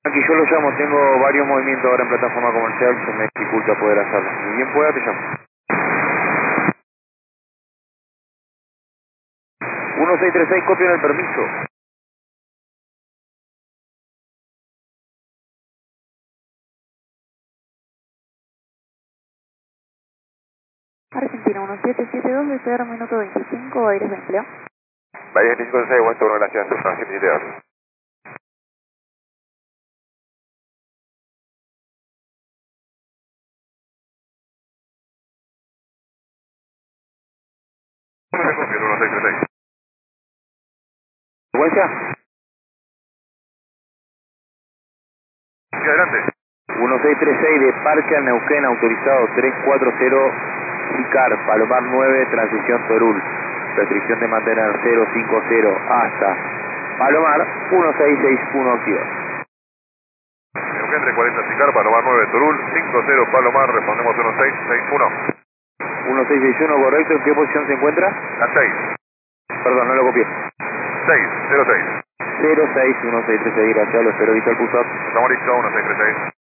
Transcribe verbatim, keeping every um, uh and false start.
Aquí yo lo llamo, tengo varios movimientos ahora en plataforma comercial, se me dificulta poder hacerlo. Ni bien pueda, te llamo. uno seis tres seis, copio en el permiso. Argentina uno siete siete dos, despegar minuto veinticinco, aires de empleo. Bahía veinticinco seis, buen turno, gracias. Turno siete siete dos. ¿Cómo se copia el uno seis tres seis? ¿Frecuencia? Sí, adelante. uno seis tres seis de Parque al Neuquén, autorizado tres cuatro cero, SICAR, Palomar nueve, transición Torul. Restricción de mantener cero cinco cero hasta Palomar uno seis seis uno activo. Neuquén tres cuarenta Sicar, Palomar nueve, Turul, cinco cero Palomar, respondemos uno seis seis uno. uno seis seis uno, correcto, ¿en qué posición se encuentra? La seis. Perdón, no lo copié. seis, cero seis. cero seis uno seis tres seis, gracias, lo espero, dice el pulsar. Estamos listos, uno seis tres seis.